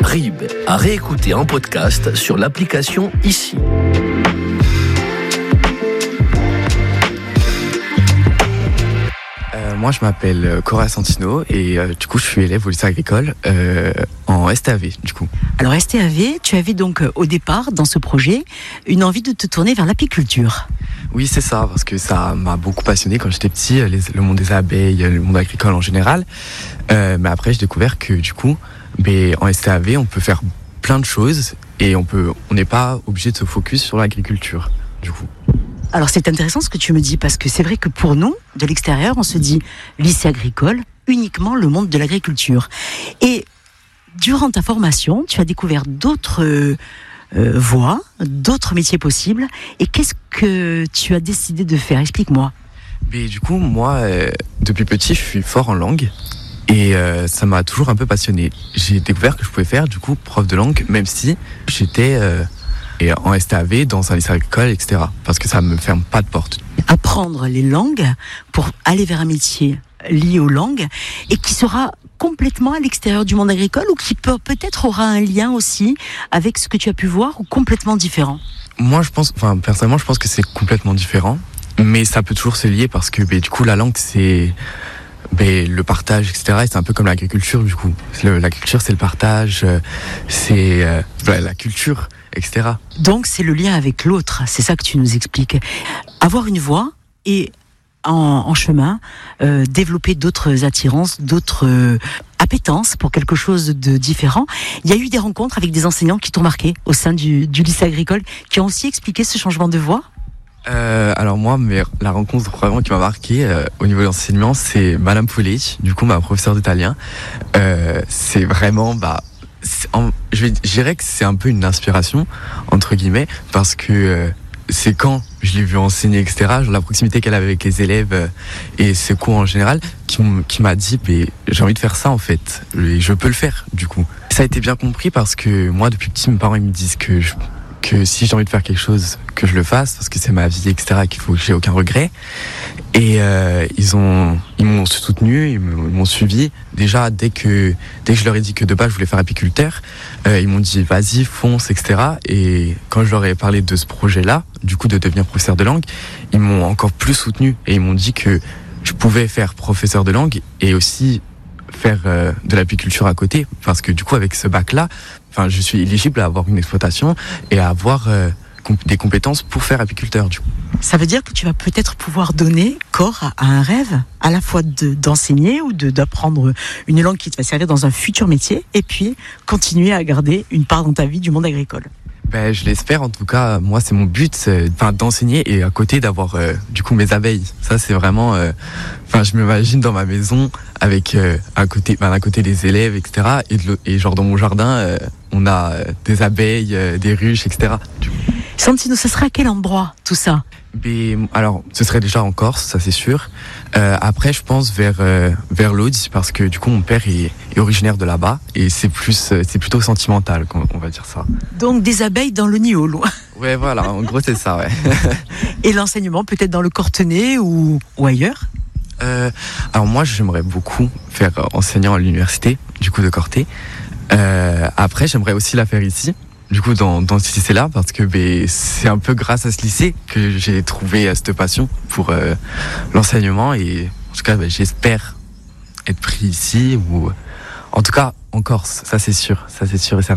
Bribes, à réécouter en podcast sur l'application Ici. Moi, je m'appelle Cora Santino et du coup, je suis élève au lycée agricole en STAV, du coup. Alors, STAV, tu avais donc au départ, dans ce projet, une envie de te tourner vers l'apiculture. Oui, c'est ça, parce que ça m'a beaucoup passionné quand j'étais petit, le monde des abeilles, le monde agricole en général. Mais après, j'ai découvert que du coup, en STAV, on peut faire plein de choses et on n'est pas obligé de se focus sur l'agriculture, du coup. Alors c'est intéressant ce que tu me dis, parce que c'est vrai que pour nous, de l'extérieur, on se dit lycée agricole, uniquement le monde de l'agriculture. Et durant ta formation, tu as découvert d'autres voies, d'autres métiers possibles. Et qu'est-ce que tu as décidé de faire ? Explique-moi. Mais du coup, moi, depuis petit, je suis fort en langue. Et ça m'a toujours un peu passionné. J'ai découvert que je pouvais faire, du coup, prof de langue, même si j'étais... et en STAV, dans un lycée agricole, etc. Parce que ça me ferme pas de porte. Apprendre les langues pour aller vers un métier lié aux langues et qui sera complètement à l'extérieur du monde agricole ou qui peut-être aura un lien aussi avec ce que tu as pu voir ou complètement différent. Moi, personnellement, je pense que c'est complètement différent. Mais ça peut toujours se lier parce que du coup, la langue, c'est... le partage, etc. Et c'est un peu comme l'agriculture, du coup. L'agriculture, c'est le partage, c'est la culture, etc. Donc, c'est le lien avec l'autre. C'est ça que tu nous expliques. Avoir une voix et en chemin, développer d'autres attirances, d'autres appétences pour quelque chose de différent. Il y a eu des rencontres avec des enseignants qui t'ont marqué au sein du lycée agricole, qui ont aussi expliqué ce changement de voix. Alors moi, la rencontre vraiment qui m'a marqué au niveau de l'enseignement, c'est Madame Poulet, du coup ma professeure d'italien. C'est vraiment, je dirais que c'est un peu une inspiration entre guillemets, parce que c'est quand je l'ai vu enseigner, etc. Genre la proximité qu'elle avait avec les élèves et ses cours en général, qui m'a dit, j'ai envie de faire ça en fait, et je peux le faire du coup. Ça a été bien compris parce que moi depuis petit, mes parents ils me disent que si j'ai envie de faire quelque chose, que je le fasse, parce que c'est ma vie, etc., qu'il faut que j'ai aucun regret. Et ils m'ont soutenu, ils m'ont suivi. Déjà, dès que je leur ai dit que de base je voulais faire apiculteur, ils m'ont dit vas-y, fonce, etc. Et quand je leur ai parlé de ce projet-là, du coup de devenir professeur de langue, ils m'ont encore plus soutenu et ils m'ont dit que je pouvais faire professeur de langue et aussi faire de l'apiculture à côté, parce que du coup avec ce bac-là, je suis éligible à avoir une exploitation et à avoir des compétences pour faire apiculteur du coup. Ça veut dire que tu vas peut-être pouvoir donner corps à un rêve, à la fois d'enseigner ou d'apprendre une langue qui te va servir dans un futur métier, et puis continuer à garder une part dans ta vie du monde agricole. Je l'espère, en tout cas, moi c'est mon but, d'enseigner et à côté d'avoir du coup mes abeilles. Ça c'est vraiment, je m'imagine dans ma maison avec d'un côté des élèves, etc. Et genre dans mon jardin, on a des abeilles, des ruches, etc. Santino, ce serait à quel endroit tout ça ? Alors, ce serait déjà en Corse, ça c'est sûr. Après, je pense vers l'Aude, parce que du coup, mon père est originaire de là-bas et c'est plutôt sentimental, on va dire ça. Donc des abeilles dans le nid au loin. Ouais, voilà, en gros c'est ça, ouais. Et l'enseignement peut-être dans le Cortenay ou ailleurs ? Alors moi, j'aimerais beaucoup faire enseignant à l'université, du coup de Corté. Après, j'aimerais aussi la faire ici. Du coup, dans ce lycée-là, parce que c'est un peu grâce à ce lycée que j'ai trouvé cette passion pour l'enseignement. Et en tout cas, j'espère être pris ici, ou en tout cas en Corse, ça c'est sûr et certain.